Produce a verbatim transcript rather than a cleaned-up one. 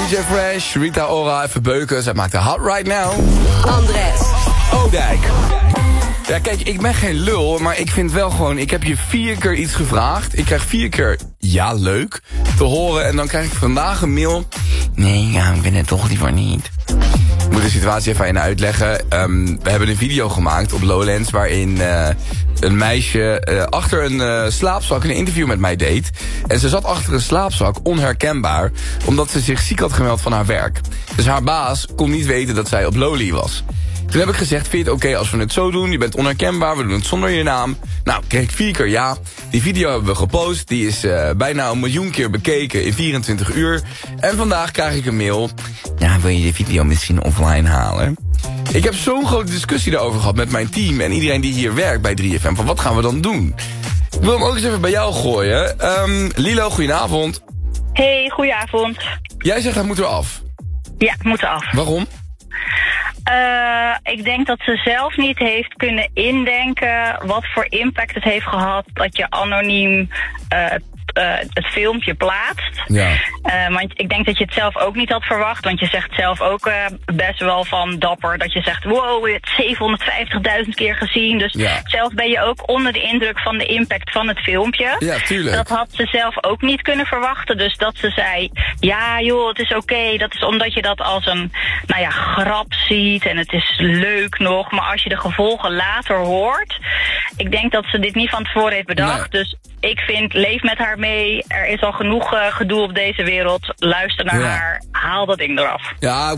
D J Fresh, Rita Ora, even beuken. Zij maakt de Hot Right Now. Andres Oudijk. Ja, kijk, ik ben geen lul, maar ik vind wel gewoon... Ik heb je vier keer iets gevraagd. Ik krijg vier keer, ja, leuk, te horen. En dan krijg ik vandaag een mail. Nee, ja, ik ben het toch liever niet. Ik moet de situatie even aan je uitleggen. Um, we hebben een video gemaakt op Lowlands... waarin uh, een meisje uh, achter een uh, slaapzak een interview met mij deed. En ze zat achter een slaapzak, onherkenbaar... omdat ze zich ziek had gemeld van haar werk. Dus haar baas kon niet weten dat zij op Lowly was. Toen heb ik gezegd, vind je het oké okay als we het zo doen? Je bent onherkenbaar, we doen het zonder je naam. Nou, kreeg ik vier keer ja. Die video hebben we gepost. Die is uh, bijna een miljoen keer bekeken in vierentwintig uur. En vandaag krijg ik een mail. Ja, wil je de video misschien offline halen? Ik heb zo'n grote discussie daarover gehad met mijn team... en iedereen die hier werkt bij drie F M. Van wat gaan we dan doen? Ik wil hem ook eens even bij jou gooien. Um, Lilo, goedenavond. Hey, goedenavond. Jij zegt hij moet eraf. Ja, het moet eraf. Waarom? Uh, ik denk dat ze zelf niet heeft kunnen indenken wat voor impact het heeft gehad dat je anoniem uh, uh, het filmpje plaatst. Ja. Uh, want ik denk dat je het zelf ook niet had verwacht, want je zegt zelf ook uh, best wel van dapper dat je zegt, wow, je hebt zevenhonderdvijftigduizend keer gezien. Dus ja. Zelf ben je ook onder de indruk van de impact van het filmpje. Ja, tuurlijk. Dat had ze zelf ook niet kunnen verwachten. Dus dat ze zei, ja joh, het is oké. Okay. Dat is omdat je dat als een, nou ja, grap ziet en het is leuk nog. Maar als je de gevolgen later hoort, ik denk dat ze dit niet van tevoren heeft bedacht. Nee. Dus ik vind, leef met haar mee. Er is al genoeg uh, gedoe op deze wereld. Luister naar ja. haar. Haal dat ding eraf. Ja,